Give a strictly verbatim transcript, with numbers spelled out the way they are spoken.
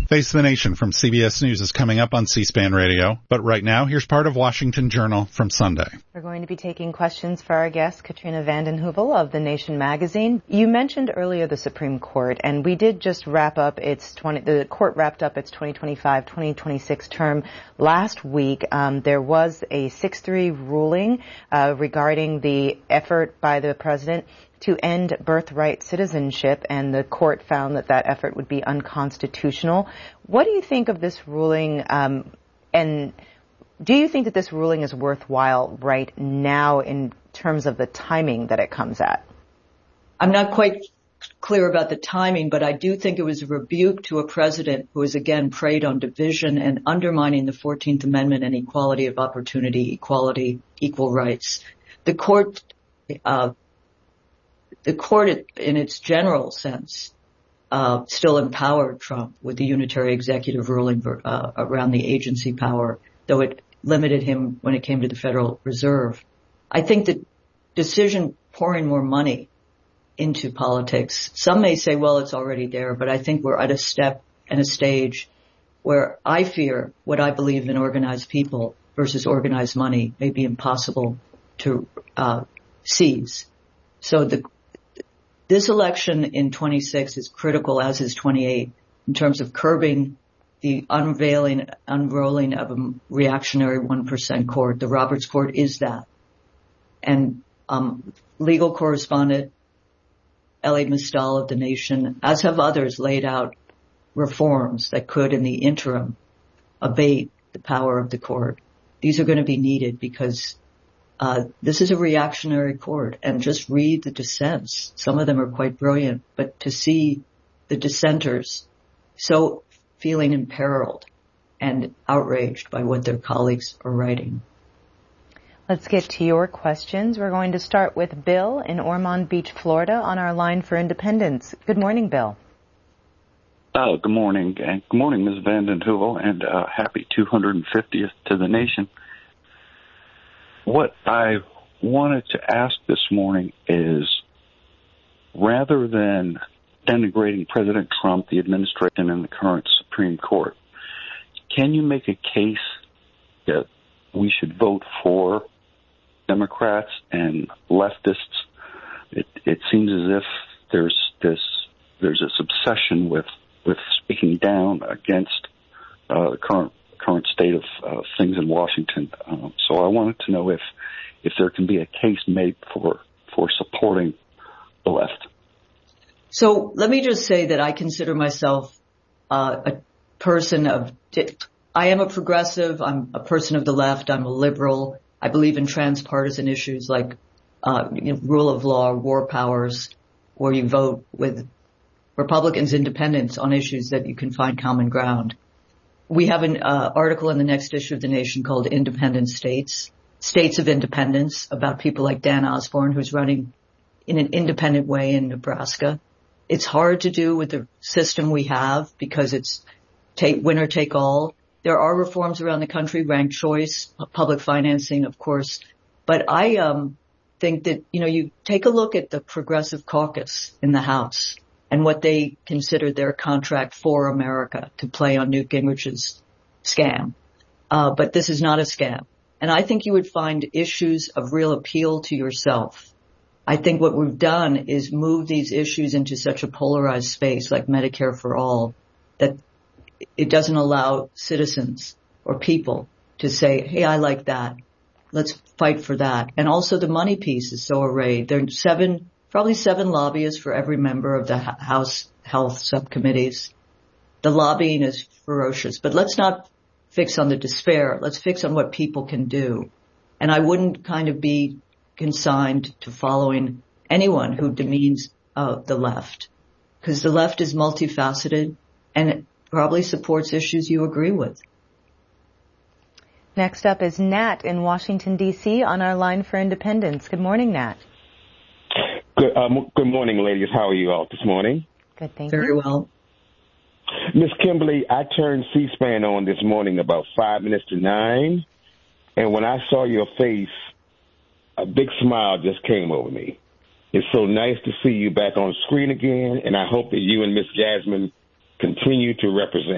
Face the Nation from C B S News is coming up on C-SPAN Radio. But right now, here's part of Washington Journal from Sunday. We're going to be taking questions for our guest, Katrina vanden Heuvel of The Nation magazine. You mentioned earlier the Supreme Court, and we did just wrap up its twenty. The court wrapped up its twenty twenty-five twenty twenty-six term last week. Um, there was a six three ruling uh, regarding the effort by the president to end birthright citizenship, and the court found that that effort would be unconstitutional. What do you think of this ruling, um, and do you think that this ruling is worthwhile right now in terms of the timing that it comes at? I'm not quite clear about the timing, but I do think it was a rebuke to a president who has again preyed on division and undermining the fourteenth Amendment and equality of opportunity, equality, equal rights. The court, uh, The court, in its general sense, uh, still empowered Trump with the unitary executive ruling uh, around the agency power, though it limited him when it came to the Federal Reserve. I think the decision pouring more money into politics, some may say, well, it's already there, but I think we're at a step and a stage where I fear what I believe in organized people versus organized money may be impossible to uh, seize. So the This election in twenty-six is critical, as is twenty-eight, in terms of curbing the unveiling, unrolling of a reactionary one percent court. The Roberts Court is that. And um legal correspondent Elie Mystal of The Nation, as have others, laid out reforms that could, in the interim, abate the power of the court. These are going to be needed because Uh, this is a reactionary court, and just read the dissents. Some of them are quite brilliant, but to see the dissenters so feeling imperiled and outraged by what their colleagues are writing. Let's get to your questions. We're going to start with Bill in Ormond Beach, Florida, on our line for independence. Good morning, Bill. Oh, good morning. And good morning, Miz vanden Heuvel, and uh, happy two hundred fiftieth to the nation. What I wanted to ask this morning is, rather than denigrating President Trump, the administration, and the current Supreme Court, can you make a case that we should vote for Democrats and leftists? It, it seems as if there's this there's this obsession with with speaking down against uh, the current current state of uh, things in Washington. Um, so I wanted to know if if there can be a case made for for supporting the left. So let me just say that I consider myself uh, a person of, I am a progressive, I'm a person of the left, I'm a liberal. I believe in transpartisan issues like uh, you know, rule of law, war powers, where you vote with Republicans, independents on issues that you can find common ground. We have an uh, article in the next issue of The Nation called Independent States, States of Independence, about people like Dan Osborne, who's running in an independent way in Nebraska. It's hard to do with the system we have because it's take, winner take all. There are reforms around the country, ranked choice, public financing, of course. But I um, think that, you know, you take a look at the Progressive Caucus in the House and what they consider their contract for America to play on Newt Gingrich's scam. Uh, but this is not a scam. And I think you would find issues of real appeal to yourself. I think what we've done is move these issues into such a polarized space like Medicare for All that it doesn't allow citizens or people to say, hey, I like that. Let's fight for that. And also the money piece is so arrayed. There are seven, probably seven lobbyists for every member of the House Health subcommittees. The lobbying is ferocious, but let's not fix on the despair. Let's fix on what people can do. And I wouldn't kind of be consigned to following anyone who demeans uh, the left, because the left is multifaceted and it probably supports issues you agree with. Next up is Nat in Washington, D C on our line for independence. Good morning, Nat. Good, um, good morning, ladies. How are you all this morning? Good, thank Very you. Very well. Miss Kimberly, I turned C-SPAN on this morning about five minutes to nine, and when I saw your face, a big smile just came over me. It's so nice to see you back on screen again, and I hope that you and Miss Jasmine continue to represent